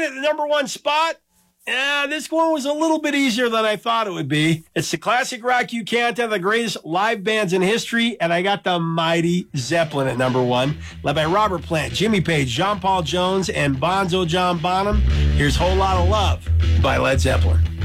at the number one spot, this one was a little bit easier than I thought it would be. It's the classic rock you can't have, the greatest live bands in history, and I got the mighty Zeppelin at number one, led by Robert Plant, Jimmy Page, John Paul Jones, and Bonzo John Bonham. Here's Whole Lotta Love by Led Zeppelin.